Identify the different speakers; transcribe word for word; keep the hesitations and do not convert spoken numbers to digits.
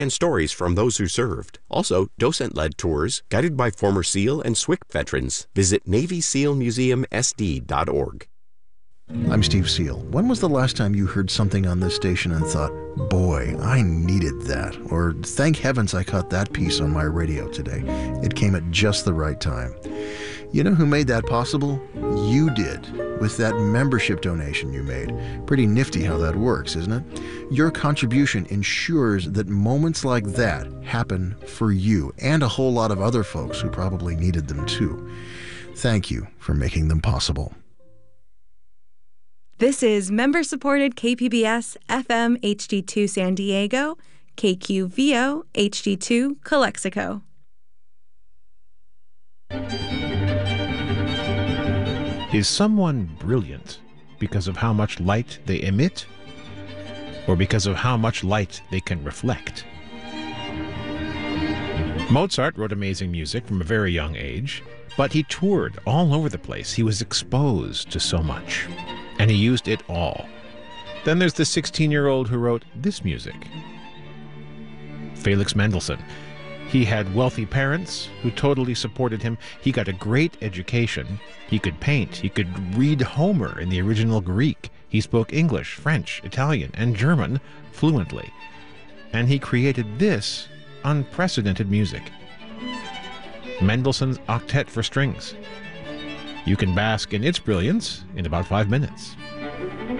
Speaker 1: and stories from those who served. Also, docent-led tours guided by former SEAL and SWCC veterans. Visit Navy SEAL Museum S D dot org.
Speaker 2: I'm Steve Seal. When was the last time you heard something on this station and thought, boy, I needed that? Or thank heavens I caught that piece on my radio today. It came at just the right time. You know who made that possible? You did, with that membership donation you made. Pretty nifty how that works, isn't it? Your contribution ensures that moments like that happen for you and a whole lot of other folks who probably needed them too. Thank you for making them possible.
Speaker 3: This is member-supported K P B S F M H D two San Diego, K Q V O H D two Calexico.
Speaker 4: Is someone brilliant because of how much light they emit, or because of how much light they can reflect? Mozart wrote amazing music from a very young age, but he toured all over the place. He was exposed to so much, and he used it all. Then there's the sixteen-year-old who wrote this music, Felix Mendelssohn. He had wealthy parents who totally supported him. He got a great education. He could paint. He could read Homer in the original Greek. He spoke English, French, Italian, and German fluently. And he created this unprecedented music, Mendelssohn's Octet for Strings. You can bask in its brilliance in about five minutes.